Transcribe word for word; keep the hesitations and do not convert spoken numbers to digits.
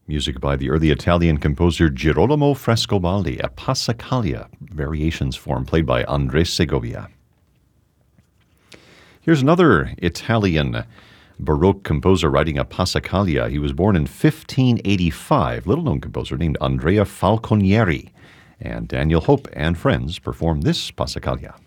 Music by the early Italian composer Girolamo Frescobaldi, a Passacaglia variations form played by Andres Segovia. Here's another Italian Baroque composer writing a Passacaglia. He was born in fifteen eighty-five, little-known composer named Andrea Falconieri. And Daniel Hope and friends perform this Passacaglia.